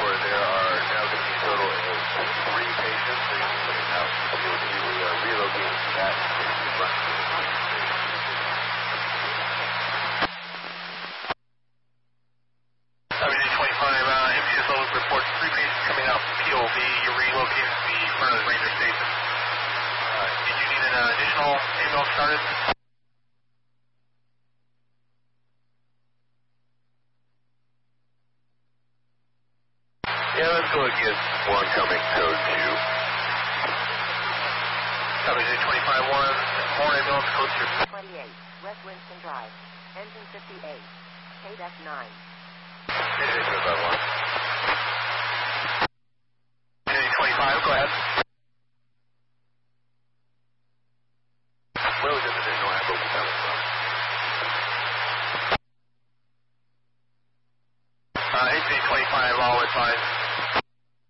tower. There are now going to be a total of 3 patients. So you're coming out. We are relocating that front. MTS levels report 3 patients coming out from POV. You're relocating to the front of the Ranger station. Did you need an additional ambulance started? Yeah, let's go against one coming code 2. Copy 25-1, more ambulance code 2. 28, West Winston Drive, engine 58, KDEC 9. Engine 9.